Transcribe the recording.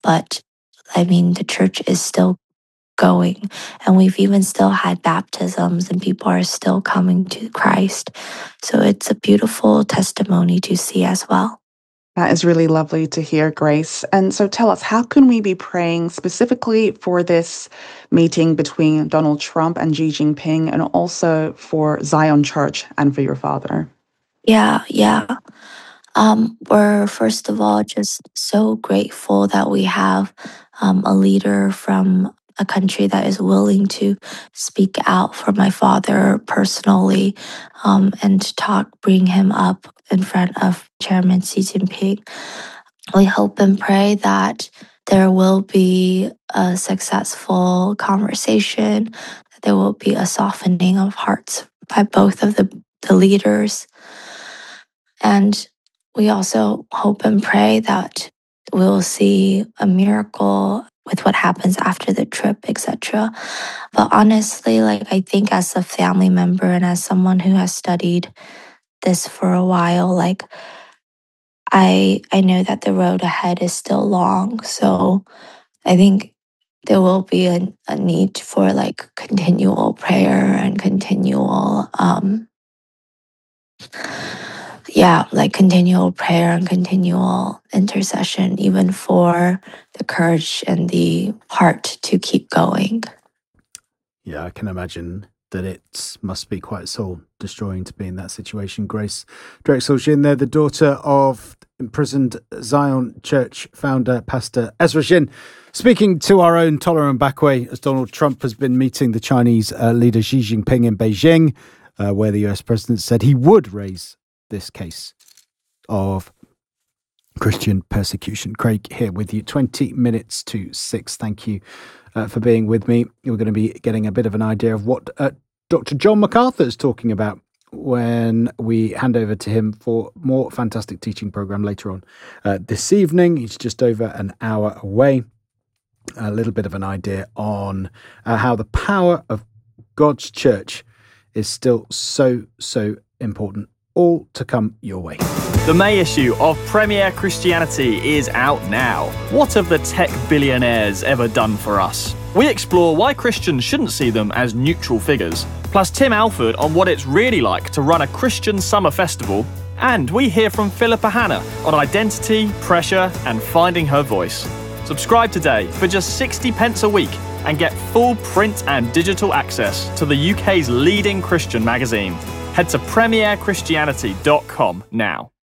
But I mean, the church is still going, and we've even still had baptisms, and people are still coming to Christ. So it's a beautiful testimony to see as well. That is really lovely to hear, Grace. And so tell us, how can we be praying specifically for this meeting between Donald Trump and Xi Jinping, and also for Zion Church and for your father? Yeah. We're first of all just so grateful that we have a leader from a country that is willing to speak out for my father personally, and to bring him up in front of Chairman Xi Jinping. We hope and pray that there will be a successful conversation, that there will be a softening of hearts by both of the leaders. And we also hope and pray that we'll see a miracle with what happens after the trip, etc. But honestly, I think as a family member and as someone who has studied this for a while, I know that the road ahead is still long. So I think there will be a need for continual prayer and continual continual prayer and continual intercession, even for the courage and the heart to keep going. Yeah, I can imagine that it must be quite soul-destroying to be in that situation. Grace Drexel-Shin there, the daughter of imprisoned Zion Church founder, Pastor Ezra Shin, speaking to our own Toler and Bakwe as Donald Trump has been meeting the Chinese leader Xi Jinping in Beijing, where the US president said he would raise this case of Christian persecution. Craig here with you, 20 minutes to 6. Thank you for being with me. We're going to be getting a bit of an idea of what Dr. John MacArthur is talking about when we hand over to him for more fantastic teaching program later on this evening. He's just over an hour away. A little bit of an idea on how the power of God's church is still so important. All to come your way. The May issue of Premier Christianity is out now. What have the tech billionaires ever done for us? We explore why Christians shouldn't see them as neutral figures, plus Tim Alford on what it's really like to run a Christian summer festival, and we hear from Philippa Hanna on identity, pressure, and finding her voice. Subscribe today for just 60 pence a week and get full print and digital access to the UK's leading Christian magazine. Head to premierchristianity.com now.